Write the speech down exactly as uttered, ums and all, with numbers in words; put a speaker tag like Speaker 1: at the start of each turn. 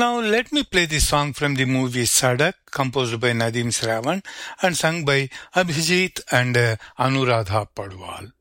Speaker 1: Now let me play the song from the movie Sadak, composed by Nadeem Sravan and sung by Abhijit and uh, Anuradha Padwal.